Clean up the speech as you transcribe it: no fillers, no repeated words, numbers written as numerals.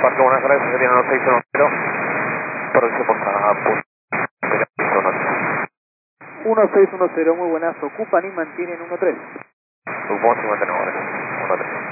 Parque Buenas Aires, sería 1610, próximo por 1610, muy buenas, ocupan y mantienen 13. Supongo que mantenemos 13.